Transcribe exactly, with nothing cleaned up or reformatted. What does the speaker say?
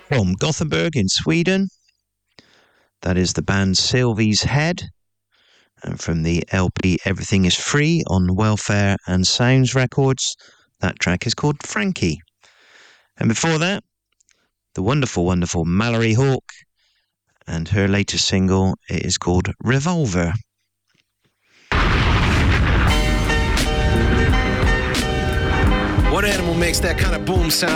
From Gothenburg in Sweden, that is the band Sylvie's Head. And from the L P Everything is Free on Welfare and Sounds Records, that track is called Frankie. And before that, the wonderful, wonderful Mallory Hawk, and her latest single, it is called Revolver. What animal makes that kind of boom sound?